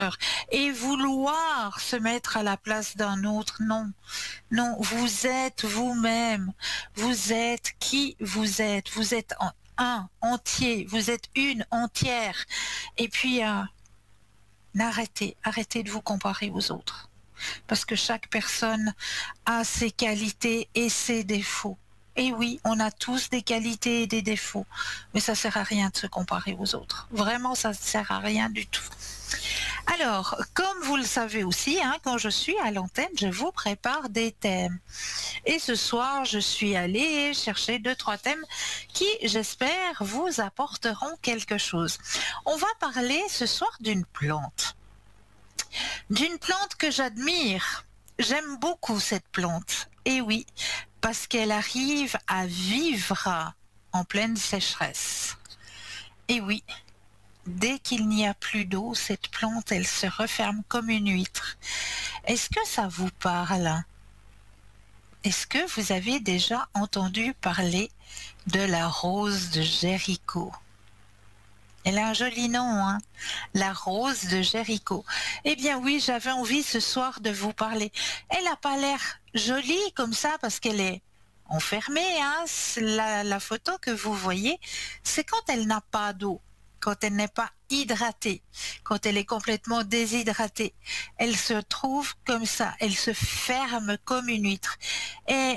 et vouloir se mettre à la place d'un autre. Non, non, vous êtes vous-même, vous êtes qui vous êtes un entier, vous êtes une entière. Et puis, arrêtez de vous comparer aux autres. Parce que chaque personne a ses qualités et ses défauts. Et oui, on a tous des qualités et des défauts, mais ça sert à rien de se comparer aux autres. Vraiment, ça ne sert à rien du tout. Alors, comme vous le savez aussi, quand je suis à l'antenne, je vous prépare des thèmes. Et ce soir, je suis allée chercher 2-3 thèmes qui, j'espère, vous apporteront quelque chose. On va parler ce soir d'une plante. D'une plante que j'admire. J'aime beaucoup cette plante. Et oui, parce qu'elle arrive à vivre en pleine sécheresse. Et oui, dès qu'il n'y a plus d'eau, cette plante, elle se referme comme une huître. Est-ce que ça vous parle? Est-ce que vous avez déjà entendu parler de la rose de Jéricho? Elle a un joli nom, la rose de Jéricho. Eh bien oui, j'avais envie ce soir de vous parler. Elle n'a pas l'air jolie comme ça parce qu'elle est enfermée. La photo que vous voyez, c'est quand elle n'a pas d'eau, quand elle n'est pas hydratée, quand elle est complètement déshydratée. Elle se trouve comme ça, elle se ferme comme une huître. Et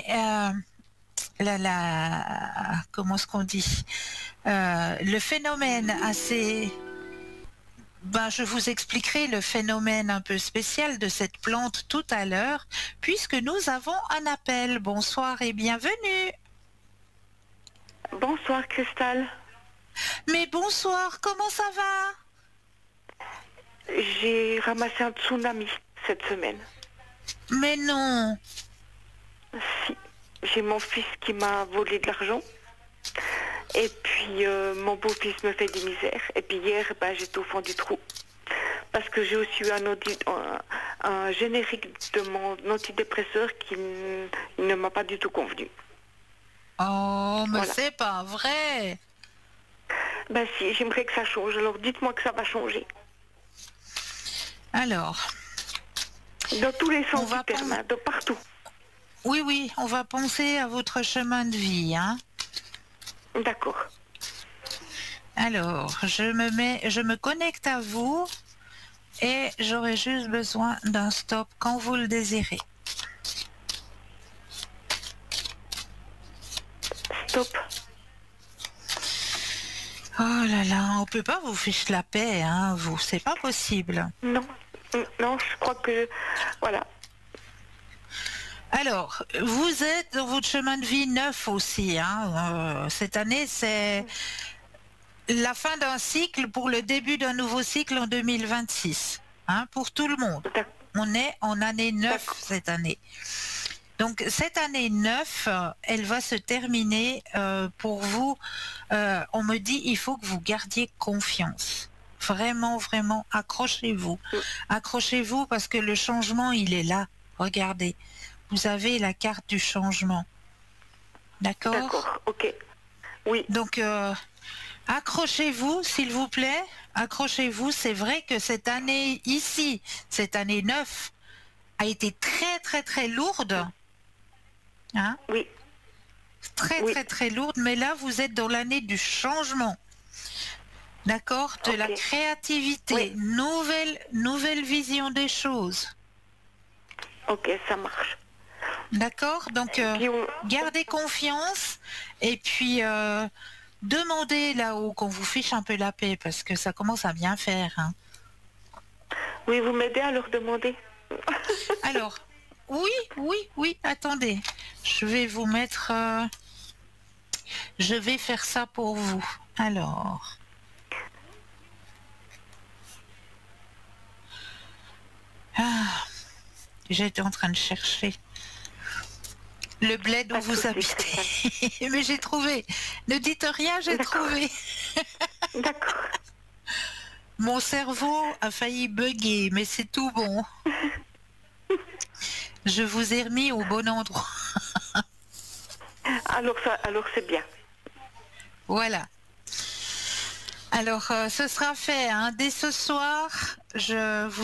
comment est-ce qu'on dit, le phénomène assez... je vous expliquerai le phénomène un peu spécial de cette plante tout à l'heure, puisque nous avons un appel. Bonsoir et bienvenue. Bonsoir Cristal. Mais bonsoir, comment ça va? J'ai ramassé un tsunami cette semaine. Mais non. Si. J'ai mon fils qui m'a volé de l'argent. Et puis mon beau-fils me fait des misères. Et puis hier, j'étais au fond du trou. Parce que j'ai aussi eu un générique de mon antidépresseur qui ne m'a pas du tout convenu. Oh, mais voilà. C'est pas vrai. Si, j'aimerais que ça change. Alors dites-moi que ça va changer. Alors. Dans tous les sens du terme, de partout. Oui, on va penser à votre chemin de vie, D'accord. Alors, je me connecte à vous et j'aurai juste besoin d'un stop quand vous le désirez. Stop. Oh là là, on peut pas vous ficher la paix, vous, c'est pas possible. Non, je crois que, voilà. Alors, vous êtes dans votre chemin de vie neuf aussi, cette année, c'est la fin d'un cycle pour le début d'un nouveau cycle en 2026, pour tout le monde. On est en année 9 cette année. Donc cette année 9, elle va se terminer pour vous. On me dit il faut que vous gardiez confiance. Vraiment, vraiment, accrochez-vous. Accrochez-vous parce que le changement, il est là. Regardez, vous avez la carte du changement. D'accord ? D'accord, ok. Oui. Donc, accrochez-vous, s'il vous plaît. Accrochez-vous. C'est vrai que cette année ici, cette année 9, a été très, très, très lourde. Oui. Très lourde, mais là vous êtes dans l'année du changement, d'accord, de la créativité, nouvelle vision des choses. Ok, ça marche. D'accord, donc gardez confiance et puis demandez là-haut qu'on vous fiche un peu la paix parce que ça commence à bien faire. Oui, vous m'aidez à leur demander. Alors. Oui, attendez. Je vais vous mettre... je vais faire ça pour vous. Alors... j'étais en train de chercher le bled où vous habitez. Mais j'ai trouvé. Ne dites rien, j'ai trouvé. D'accord. Mon cerveau a failli bugger, mais c'est tout bon. Je vous ai remis au bon endroit. Alors c'est bien. Voilà. Alors, ce sera fait dès ce soir. Je vous